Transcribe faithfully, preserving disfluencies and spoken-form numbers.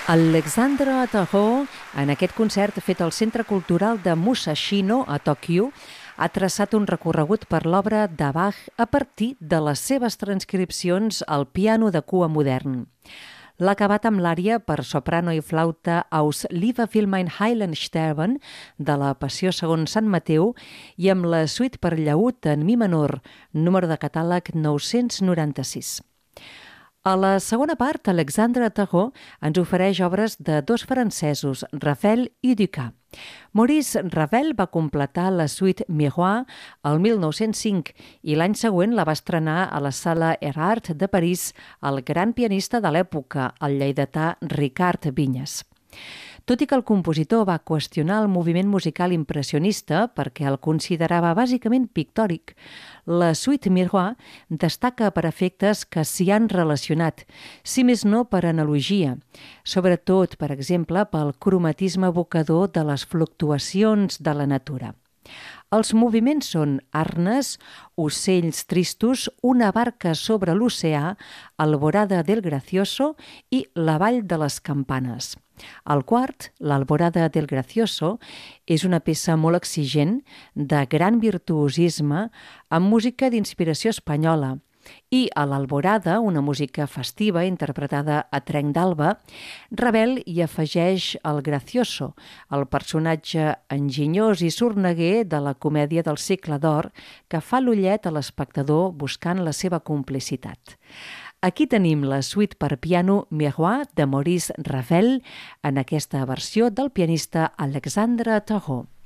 Alexandre Atarot, en aquest concert fet al Centre Cultural de Musashino, a Tòquio, ha traçat un recorregut per l'obra de Bach a partir de les seves transcripcions al piano de cua modern. L'ha acabat amb l'ària per soprano i flauta Aus Liebe will mein Heiland sterben, de la Passió segons Sant Mateu, i amb la suite per llaüt en mi menor, número de catàleg nou-cents noranta-sis. A la segona part, Alexandre Atarot ens ofereix obres de dos francesos, Ravel i Dukas. Maurice Ravel va completar la suite Miroir el mil nou-cents cinc i l'any següent la va estrenar a la Sala Erard de París el gran pianista de l'època, el lleidatà Ricard Vignes. Tot i que el compositor va qüestionar el moviment musical impressionista perquè el considerava bàsicament pictòric, la suite Miroir destaca per efectes que s'hi han relacionat, si més no per analogia, sobretot, per exemple, pel cromatisme evocador de les fluctuacions de la natura. Els moviments són arnes, ocells tristos, una barca sobre l'oceà, Alborada del Gracioso i la Vall de les Campanes. El quart, l'Alborada del Gracioso, és una peça molt exigent, de gran virtuosisme, amb música d'inspiració espanyola, i a l'Alborada, una música festiva interpretada a trenc d'alba, Ravel hi afegeix el Gracioso, el personatge enginyós i sorneguer de la comèdia del segle d'or que fa l'ullet a l'espectador buscant la seva complicitat. Aquí tenim la suite per piano Miroir de Maurice Ravel en aquesta versió del pianista Alexandre Atarot.